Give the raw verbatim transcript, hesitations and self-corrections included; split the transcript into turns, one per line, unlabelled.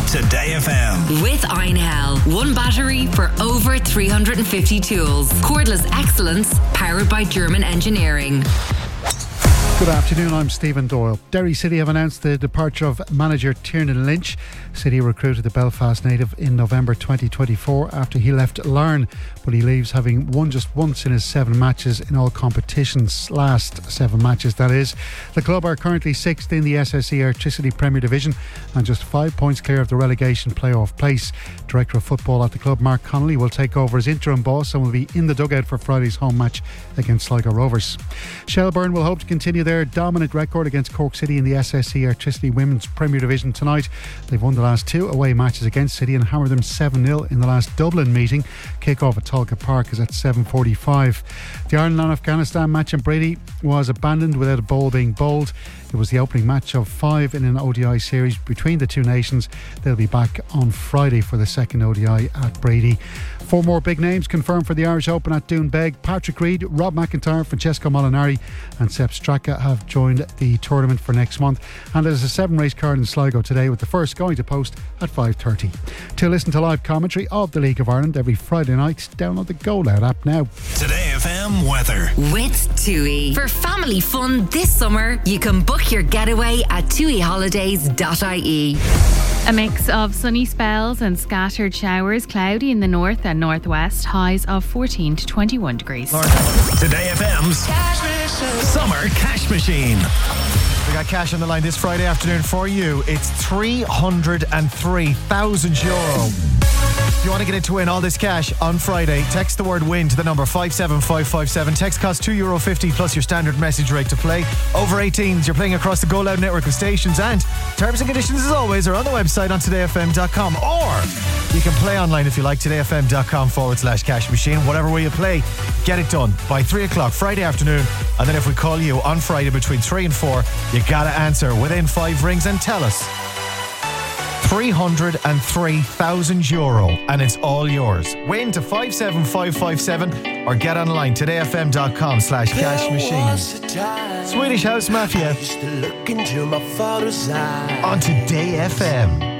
Today F M.
With Einhell. One battery for over three hundred fifty tools. Cordless excellence powered by German engineering.
Good afternoon, I'm Stephen Doyle. Derry City have announced the departure of manager Tiernan Lynch. City recruited the Belfast native in November twenty twenty-four after he left Larne, but he leaves having won just once in his seven matches in all competitions, last seven matches that is. The club are currently sixth in the S S E Electricity Premier Division and just five points clear of the relegation playoff place. Director of Football at the club, Mark Connolly, will take over as interim boss and will be in the dugout for Friday's home match against Sligo Rovers. Shelbourne will hope to continue their dominant record against Cork City in the S S E Electricity Women's Premier Division tonight. They've won the last two away matches against City and hammered them seven nil in the last Dublin meeting. Kick-off at Tolka Park is at seven forty-five. The Ireland and Afghanistan match in Brady was abandoned without a ball being bowled. It was the opening match of five in an O D I series between the two nations. They'll be back on Friday for the second O D I at Brady. Four more big names confirmed for the Irish Open at Doonbeg. Patrick Reed, Rob McIntyre, Francesco Molinari and Sepp Straka have joined the tournament for next month. And there's a seven race card in Sligo today, with the first going to post at five thirty. To listen to live commentary of the League of Ireland every Friday night, download the Go Loud app now.
Today F M weather.
With TUI. For family fun this summer, you can book your getaway at tui holidays dot I E.
A mix of sunny spells and scattered showers, cloudy in the north and northwest, highs of fourteen to twenty-one degrees.
Today F M's Summer Cash Machine.
We got cash on the line this Friday afternoon for you. It's three hundred three thousand euro. If you want to get it to win all this cash on Friday, text the word WIN to the number five seven five five seven. Text costs two euro fifty plus your standard message rate to play. Over eighteens, you're playing across the Go Loud network of stations, and terms and conditions as always are on the website on today f m dot com, or you can play online if you like, todayfm.com forward slash cash machine. Whatever way you play, get it done by three o'clock Friday afternoon, and then if we call you on Friday between three and four, you gotta answer within five rings and tell us. three hundred three thousand euro, and it's all yours. Win to five seven five five seven or get online todayfm.com slash cash machine. Swedish House Mafia on Today F M.